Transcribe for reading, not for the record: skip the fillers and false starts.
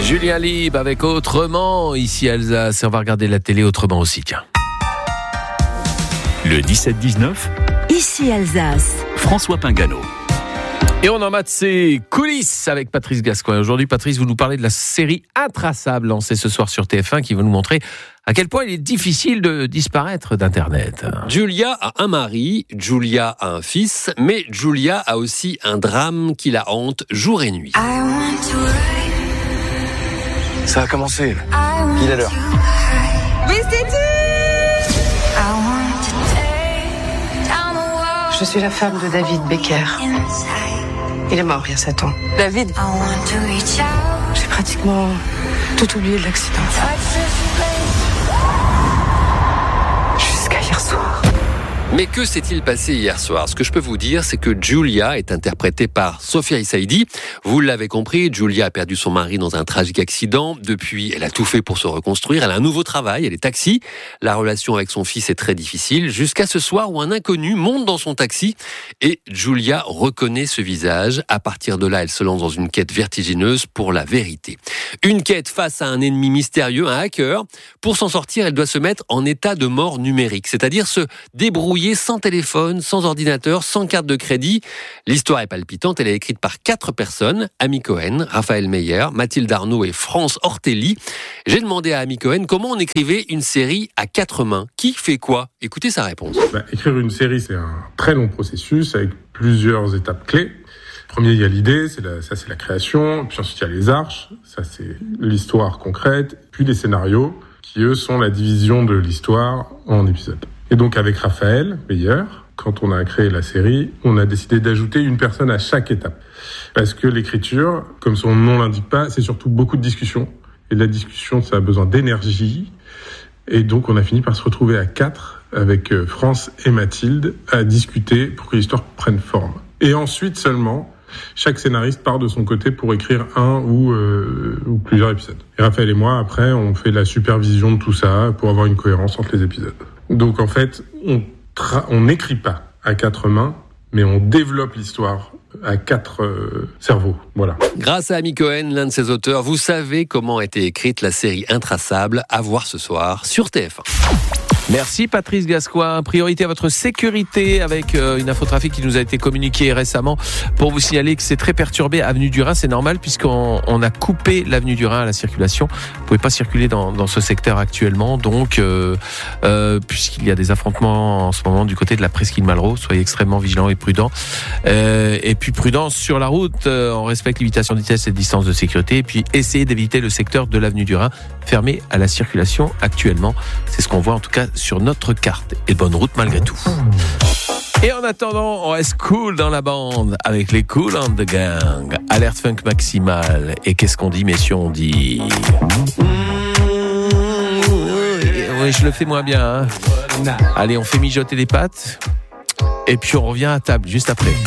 Julien Libre avec Autrement, ici à Alsace. On va regarder la télé autrement aussi, tiens. Le 17-19, Ici Alsace. François Pingano. Et on en mate ses coulisses avec Patrice Gascoigne. Aujourd'hui, Patrice, vous nous parlez de la série Intraçable lancée ce soir sur TF1 qui va nous montrer à quel point il est difficile de disparaître d'Internet. Julia a un mari, Julia a un fils, mais Julia a aussi un drame qui la hante jour et nuit. Ça a commencé. Il est l'heure. Mais c'est tout. Je suis la femme de David Becker. Il est mort il y a 7 ans. David. J'ai pratiquement tout oublié de l'accident. Jusqu'à hier soir. Mais que s'est-il passé hier soir ? Ce que je peux vous dire, c'est que Julia est interprétée par Sofia Issaidi. Vous l'avez compris, Julia a perdu son mari dans un tragique accident. Depuis, elle a tout fait pour se reconstruire. Elle a un nouveau travail, elle est taxi. La relation avec son fils est très difficile, jusqu'à ce soir où un inconnu monte dans son taxi et Julia reconnaît ce visage. À partir de là, elle se lance dans une quête vertigineuse pour la vérité. Une quête face à un ennemi mystérieux, un hacker. Pour s'en sortir, elle doit se mettre en état de mort numérique, c'est-à-dire se débrouiller sans téléphone, sans ordinateur, sans carte de crédit. L'histoire est palpitante, elle est écrite par 4 personnes, Amy Cohen, Raphaël Meyer, Mathilde Arnaud et France Ortelli. J'ai demandé à Amy Cohen comment on écrivait une série à 4 mains. Qui fait quoi ? Écoutez sa réponse. Écrire une série, c'est un très long processus avec plusieurs étapes clés. Premier, il y a l'idée, c'est la création. Puis ensuite, il y a les arches, ça c'est l'histoire concrète. Puis les scénarios, qui eux sont la division de l'histoire en épisodes. Et donc avec Raphaël Meyer, quand on a créé la série, on a décidé d'ajouter une personne à chaque étape. Parce que l'écriture, comme son nom l'indique pas, c'est surtout beaucoup de discussions. Et la discussion, ça a besoin d'énergie. Et donc on a fini par se retrouver à 4 avec France et Mathilde à discuter pour que l'histoire prenne forme. Et ensuite seulement, chaque scénariste part de son côté pour écrire un ou plusieurs épisodes. Et Raphaël et moi, après, on fait la supervision de tout ça pour avoir une cohérence entre les épisodes. Donc en fait, on n'écrit pas à 4 mains, mais on développe l'histoire à 4 cerveaux. Voilà. Grâce à Amy Cohen, l'un de ses auteurs, vous savez comment a été écrite la série Intraçable, à voir ce soir sur TF1. Merci Patrice Gascoigne. Priorité à votre sécurité avec une infotrafic qui nous a été communiquée récemment pour vous signaler que c'est très perturbé avenue du Rhin. C'est normal puisqu'on a coupé l'avenue du Rhin à la circulation. Vous pouvez pas circuler dans ce secteur actuellement. Donc, puisqu'il y a des affrontements en ce moment du côté de la presqu'île Malraux, soyez extrêmement vigilants et prudents. Et puis prudence sur la route. On respecte limitation de vitesse et de distance de sécurité. Et puis essayez d'éviter le secteur de l'avenue du Rhin fermé à la circulation actuellement. C'est ce qu'on voit en tout cas sur notre carte. Et bonne route malgré tout. Et en attendant, on reste cool dans la bande avec les Kool and the Gang. Alerte funk maximale. Et qu'est-ce qu'on dit, messieurs? On dit... Oui, je le fais moins bien. Allez, on fait mijoter les pattes. Et puis on revient à table juste après.